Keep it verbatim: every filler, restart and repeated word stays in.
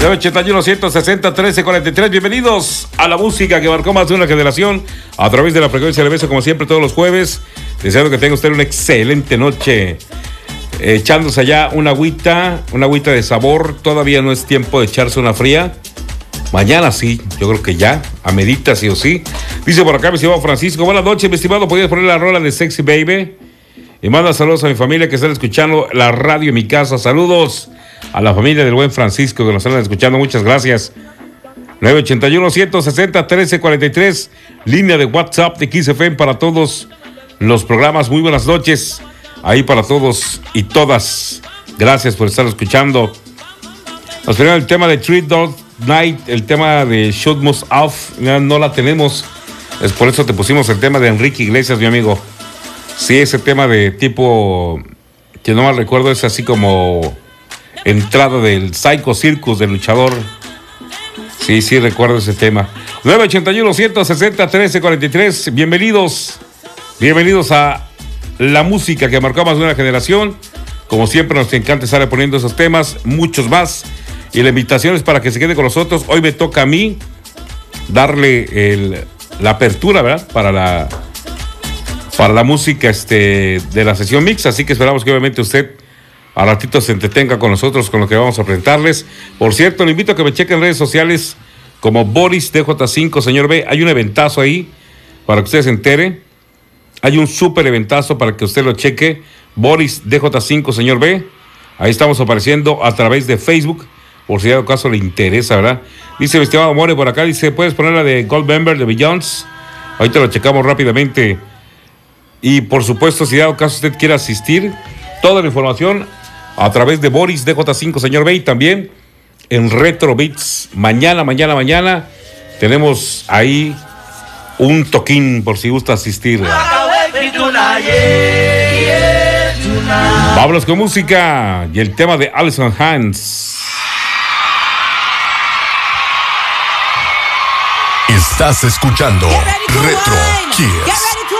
nueve ochenta y uno, ciento sesenta, trece cuarenta y tres. Bienvenidos a la música que marcó más de una generación a través de la frecuencia de beso, como siempre, todos los jueves. Deseando que tenga usted una excelente noche. Echándose allá una agüita, una agüita de sabor. Todavía no es tiempo de echarse una fría. Mañana sí, yo creo que ya, amerita sí o sí. Dice por acá mi estimado Francisco: buenas noches, mi estimado, ¿podrías poner la rola de Sexy Baby? Y manda saludos a mi familia que están escuchando la radio en mi casa. Saludos a la familia del buen Francisco que nos están escuchando, muchas gracias. nueve ochenta y uno, ciento sesenta, trece cuarenta y tres, línea de WhatsApp de Kiss F M para todos los programas. Muy buenas noches ahí para todos y todas. Gracias por estar escuchando. Nos tenemos el tema de Three Dog Night, el tema de Shoot Us Off. No, no la tenemos, es por eso te pusimos el tema de Enrique Iglesias, mi amigo. Sí, ese tema de tipo, que no mal recuerdo, es así como entrada del Psycho Circus del luchador. Sí, sí, recuerdo ese tema. nueve ochenta y uno, ciento sesenta, trece cuarenta y tres. Bienvenidos, bienvenidos a la música que marcó más de una generación. Como siempre, nos encanta estar poniendo esos temas, muchos más. Y la invitación es para que se quede con nosotros. Hoy me toca a mí darle el, la apertura, ¿verdad? Para la... para la música este, de la sesión mix, así que esperamos que obviamente usted a ratito se entretenga con nosotros con lo que vamos a presentarles. Por cierto, le invito a que me chequen en redes sociales como Boris D J cinco, señor B. Hay un eventazo ahí para que usted se entere. Hay un súper eventazo para que usted lo cheque. Boris D J cinco, señor B. Ahí estamos apareciendo a través de Facebook, por si de caso le interesa, ¿verdad? Dice mi estimado More por acá, dice, ¿puedes poner la de Goldmember de Beyoncé? Ahorita lo checamos rápidamente. Y por supuesto, si dado caso usted quiere asistir, toda la información a través de Boris D J cinco, señor B, y también en Retro Beats. Mañana, mañana, mañana tenemos ahí un toquín por si gusta asistir. Vámonos con música y el tema de Alison Hands. Estás escuchando Retro Kiss.